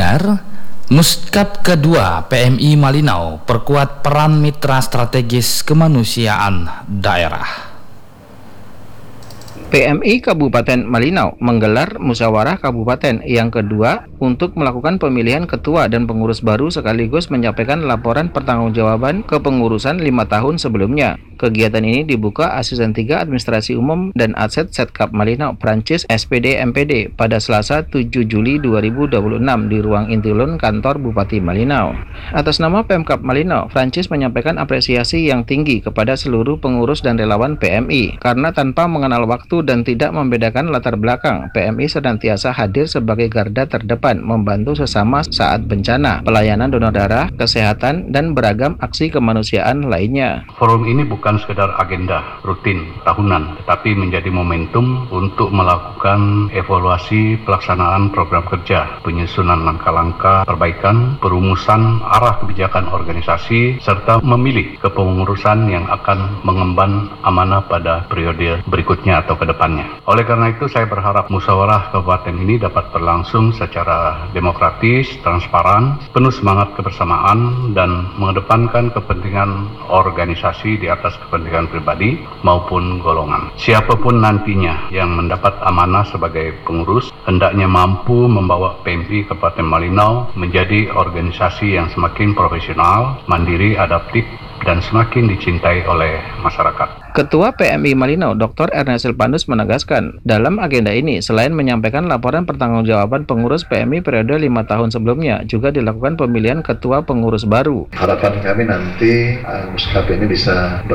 Pendengar, Muskap kedua PMI Malinau perkuat peran mitra strategis kemanusiaan daerah. PMI Kabupaten Malinau menggelar musyawarah kabupaten yang kedua untuk melakukan pemilihan ketua dan pengurus baru sekaligus menyampaikan laporan pertanggungjawaban kepengurusan 5 tahun sebelumnya. Kegiatan ini dibuka Asisten 3 Administrasi Umum dan Aset Setkap Malinau Prancis SPD MPD pada Selasa 7 Juli 2026 di ruang Intilun kantor Bupati Malinau. Atas nama Pemkab Malinau, Prancis menyampaikan apresiasi yang tinggi kepada seluruh pengurus dan relawan PMI karena tanpa mengenal waktu dan tidak membedakan latar belakang, PMI senantiasa hadir sebagai garda terdepan membantu sesama saat bencana, pelayanan donor darah, kesehatan, dan beragam aksi kemanusiaan lainnya. Forum ini bukan sekedar agenda rutin tahunan, tetapi menjadi momentum untuk melakukan evaluasi pelaksanaan program kerja, penyusunan langkah-langkah perbaikan, perumusan arah kebijakan organisasi, serta memilih kepengurusan yang akan mengemban amanah pada periode berikutnya atau ke depannya. Oleh karena itu, saya berharap musyawarah kabupaten ini dapat berlangsung secara demokratis, transparan, penuh semangat kebersamaan, dan mengedepankan kepentingan organisasi di atas kepentingan pribadi maupun golongan. Siapapun nantinya yang mendapat amanah sebagai pengurus, hendaknya mampu membawa PMI Kabupaten Malinau menjadi organisasi yang semakin profesional, mandiri, adaptif, dan semakin dicintai oleh masyarakat. Ketua PMI Malinau, Dr. Ernest Silpanus menegaskan, dalam agenda ini, selain menyampaikan laporan pertanggungjawaban pengurus PMI periode 5 tahun sebelumnya, juga dilakukan pemilihan ketua pengurus baru. Harapan kami nanti Muskap ini bisa